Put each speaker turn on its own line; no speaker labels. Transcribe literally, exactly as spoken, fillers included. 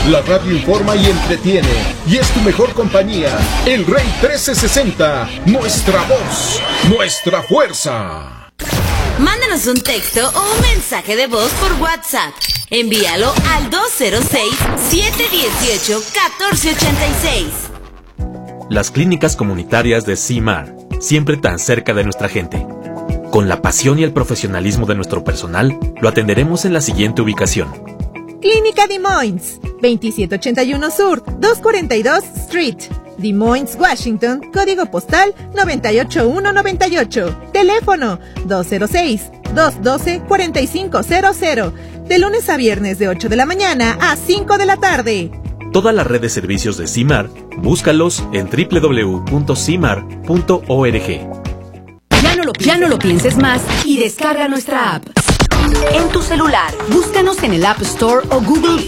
La radio informa y entretiene, y es tu mejor compañía. El Rey trescientos sesenta, nuestra voz, nuestra fuerza.
Mándanos un texto o un mensaje de voz por WhatsApp. Envíalo al dos cero seis, siete uno ocho, uno cuatro ocho seis.
Las clínicas comunitarias de C I M A R, siempre tan cerca de nuestra gente. Con la pasión y el profesionalismo de nuestro personal, lo atenderemos en la siguiente ubicación.
Clínica Des Moines, veintisiete ochenta y uno Sur, doscientos cuarenta y dos Street, Des Moines, Washington, código postal noventa y ocho mil ciento noventa y ocho. Teléfono dos cero seis, dos uno dos, cuatro cinco cero cero. De lunes a viernes de ocho de la mañana a cinco de la tarde.
Toda la red de servicios de C I M A R, búscalos en doble u doble u doble u punto cimar punto org.
Ya no, lo, ya no lo pienses más y descarga nuestra app. En tu celular, búscanos en el App Store o Google